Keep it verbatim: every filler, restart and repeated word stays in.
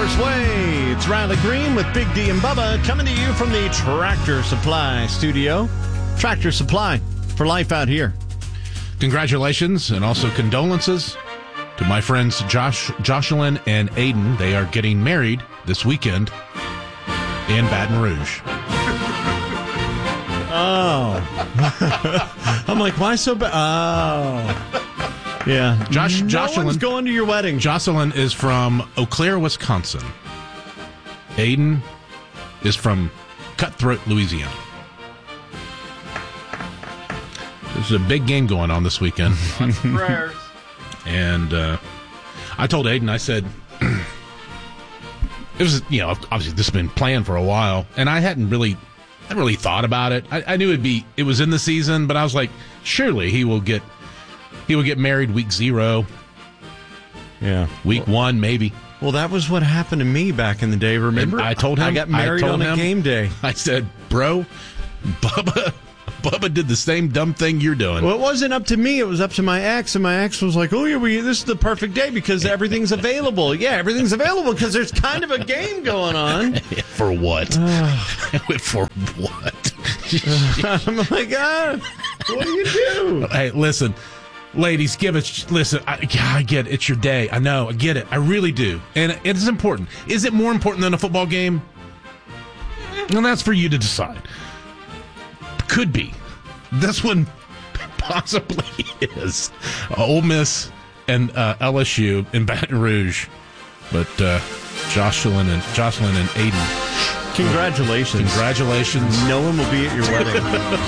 Forest Way. It's Riley Green with Big D and Bubba coming to you from the Tractor Supply studio. Tractor Supply for life out here. Congratulations and also condolences to my friends Josh, Jocelyn and Aiden. They are getting married this weekend in Baton Rouge. Oh. I'm like, why so bad? Oh. Yeah. Josh, no Jocelyn, one's going to your wedding. Jocelyn is from Eau Claire, Wisconsin. Aiden is from Cutthroat, Louisiana. There's a big game going on this weekend. Lots of prayers. And uh, I told Aiden, I said, it was, you know, obviously this has been planned for a while, and I hadn't really, I hadn't really thought about it. I, I knew it'd be, it was in the season, but I was like, surely he will get, he will get married week zero. Yeah. Week well, one, maybe. Well, that was what happened to me back in the day, remember? And I told him. I got married I on a him, game day. I said, bro, Bubba, Bubba did the same dumb thing you're doing. Well, it wasn't up to me. It was up to my ex, and my ex was like, oh, yeah, we, this is the perfect day because everything's available. Yeah, everything's available because there's kind of a game going on. For what? For what? I'm like, ah, what do you do? Hey, listen, ladies, give it, listen, I, I get it. It's your day. I know. I get it. I really do. And it's important. Is it more important than a football game? And that's for you to decide. Could be. This one possibly is. Uh, Ole Miss and uh, L S U in Baton Rouge. But uh, Jocelyn and Jocelyn and Aiden. Congratulations. Congratulations. No one will be at your wedding.